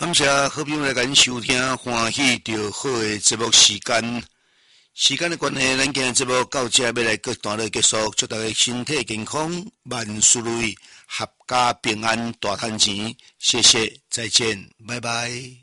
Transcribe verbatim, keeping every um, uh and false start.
感谢好朋友来咱收听欢喜着好的节目时间。时间的关系，咱今日节目到这要来各段落结束，祝大家身体健康，万事如意，阖家平安，大赚钱。谢谢，再见，拜拜。